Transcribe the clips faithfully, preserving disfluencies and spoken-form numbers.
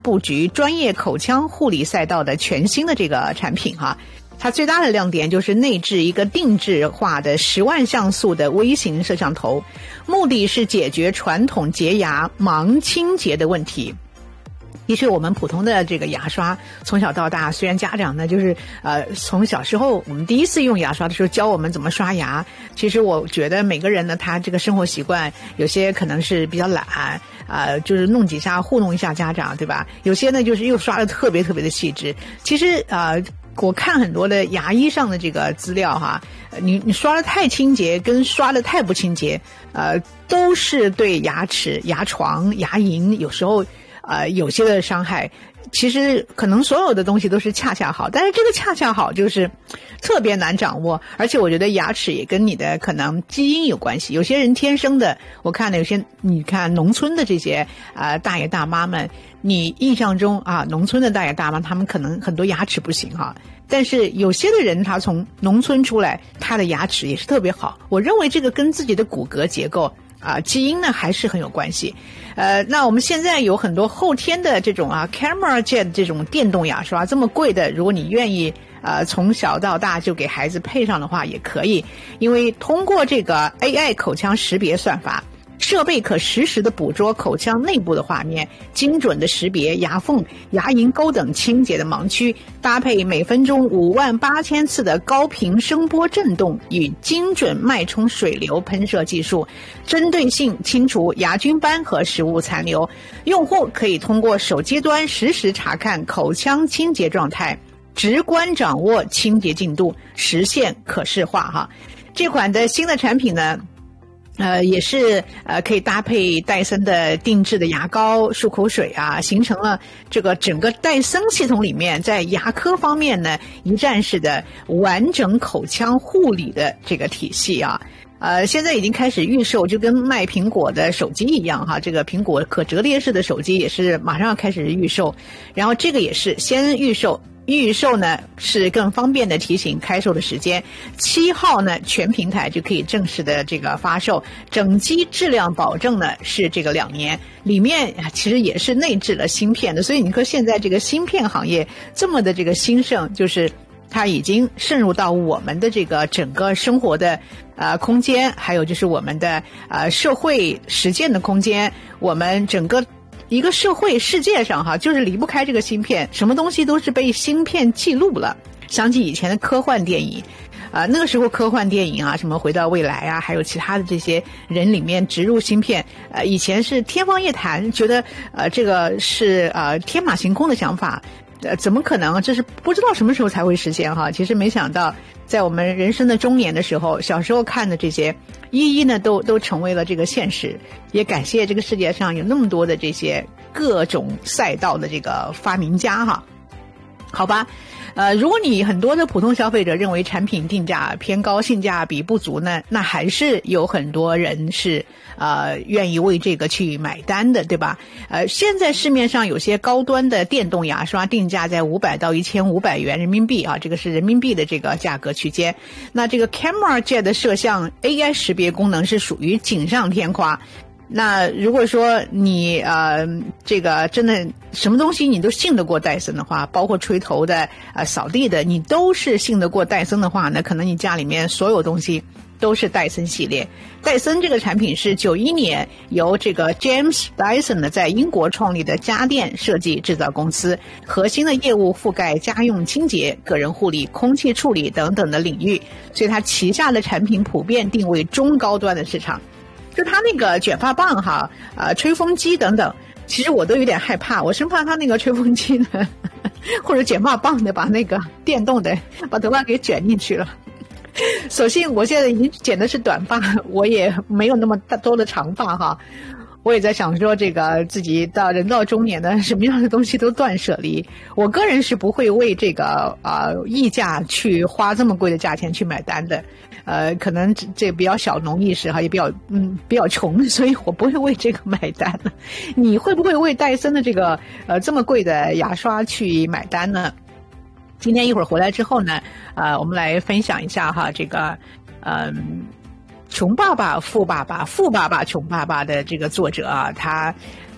布局专业口腔护理赛道的全新的这个产品哈。它最大的亮点就是内置一个定制化的十万像素的微型摄像头，目的是解决传统洁牙盲清洁的问题。的确我们普通的这个牙刷从小到大，虽然家长呢就是呃从小时候我们第一次用牙刷的时候教我们怎么刷牙，其实我觉得每个人呢他这个生活习惯有些可能是比较懒呃就是弄几下糊弄一下家长，对吧？有些呢就是又刷得特别特别的细致。其实呃我看很多的牙医上的这个资料哈，你你刷得太清洁跟刷得太不清洁呃都是对牙齿、牙床、牙龈有时候呃，有些的伤害。其实可能所有的东西都是恰恰好，但是这个恰恰好就是特别难掌握。而且我觉得牙齿也跟你的可能基因有关系，有些人天生的，我看了有些你看农村的这些呃大爷大妈们，你印象中啊农村的大爷大妈他们可能很多牙齿不行哈，但是有些的人他从农村出来，他的牙齿也是特别好。我认为这个跟自己的骨骼结构啊，基因呢还是很有关系。呃，那我们现在有很多后天的这种啊 Camera Jet 这种电动牙刷，这么贵的，如果你愿意呃从小到大就给孩子配上的话也可以，因为通过这个 A I 口腔识别算法，设备可实时的捕捉口腔内部的画面，精准的识别牙缝、牙龈沟等清洁的盲区，搭配每分钟五万八千次的高频声波震动与精准脉冲水流喷射技术，针对性清除牙菌斑和食物残留。用户可以通过手机端实时查看口腔清洁状态，直观掌握清洁进度，实现可视化哈。这款的新的产品呢呃，也是呃，可以搭配戴森的定制的牙膏、漱口水啊，形成了这个整个戴森系统里面在牙科方面呢一站式的完整口腔护理的这个体系啊。呃，现在已经开始预售，就跟卖苹果的手机一样哈，这个苹果可折叠式的手机也是马上要开始预售，然后这个也是先预售。预售呢是更方便的提醒开售的时间，七号呢全平台就可以正式的这个发售，整机质量保证呢是这个两年，里面其实也是内置了芯片的，所以你说现在这个芯片行业这么的这个兴盛，就是它已经渗入到我们的这个整个生活的呃空间，还有就是我们的呃社会实践的空间，我们整个一个社会世界上哈，就是离不开这个芯片，什么东西都是被芯片记录了。想起以前的科幻电影啊、呃，那个时候科幻电影啊，什么回到未来啊，还有其他的这些人里面植入芯片，呃，以前是天方夜谭，觉得呃这个是呃天马行空的想法，呃，怎么可能？这是不知道什么时候才会实现哈。其实没想到，在我们人生的中年的时候，小时候看的这些，一一呢都都成为了这个现实。也感谢这个世界上有那么多的这些各种赛道的这个发明家哈。好吧，呃，如果你很多的普通消费者认为产品定价偏高，性价比不足呢，那还是有很多人是呃愿意为这个去买单的，对吧？呃，现在市面上有些高端的电动牙刷定价在五百到一千五百元人民币啊，这个是人民币的这个价格区间。那这个 Camera Jet 的摄像 A I 识别功能是属于锦上添花。那如果说你呃这个真的什么东西你都信得过戴森的话，包括吹头的呃扫地的你都是信得过戴森的话呢，可能你家里面所有东西都是戴森系列。戴森这个产品是九一年由这个 James Dyson 呢在英国创立的家电设计制造公司，核心的业务覆盖家用清洁、个人护理、空气处理等等的领域，所以它旗下的产品普遍定位中高端的市场。就它那个卷发棒哈，呃，吹风机等等，其实我都有点害怕，我生怕它那个吹风机呢，或者卷发棒的把那个电动的把头发给卷进去了。所幸我现在已经剪的是短发，我也没有那么多的长发哈。我也在想说，这个自己到人到中年的什么样的东西都断舍离。我个人是不会为这个呃溢价去花这么贵的价钱去买单的。呃，可能这比较小农意识哈，也比较嗯比较穷，所以我不会为这个买单的。你会不会为戴森的这个呃这么贵的牙刷去买单呢？今天一会儿回来之后呢，呃，我们来分享一下哈，这个嗯。穷爸爸富爸爸富爸爸穷爸爸的这个作者啊，他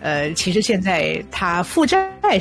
呃，其实现在它负债